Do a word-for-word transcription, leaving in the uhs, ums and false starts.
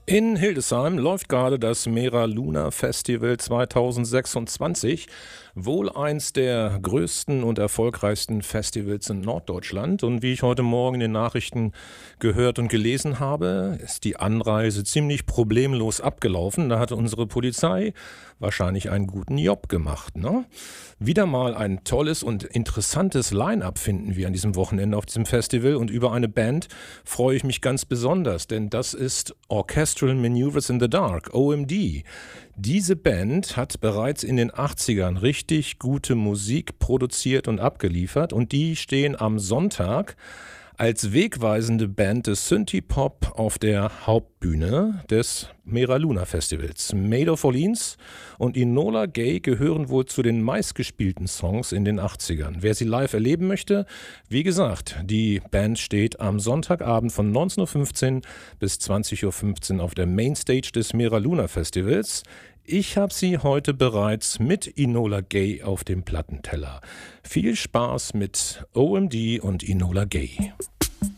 In Hildesheim läuft gerade das Mera Luna Festival zweitausendsechsundzwanzig, wohl eins der größten und erfolgreichsten Festivals in Norddeutschland. Und wie ich heute Morgen in den Nachrichten gehört und gelesen habe, ist die Anreise ziemlich problemlos abgelaufen. Da hatte unsere Polizei wahrscheinlich einen guten Job gemacht, ne? Wieder mal ein tolles und interessantes Line-up finden wir an diesem Wochenende auf diesem Festival, und über eine Band freue ich mich ganz besonders, denn das ist Orchestral Maneuvers in the Dark, O M D. Diese Band hat bereits in den achtzigern richtig gute Musik produziert und abgeliefert, und die stehen am Sonntag als wegweisende Band des Synthie-Pop auf der Hauptbühne des Mera Luna Festivals. Made of Orleans und Enola Gay gehören wohl zu den meistgespielten Songs in den achtzigern. Wer sie live erleben möchte, wie gesagt, die Band steht am Sonntagabend von neunzehn Uhr fünfzehn bis zwanzig Uhr fünfzehn auf der Mainstage des Mera Luna Festivals. Ich habe sie heute bereits mit Enola Gay auf dem Plattenteller. Viel Spaß mit O M D und Enola Gay.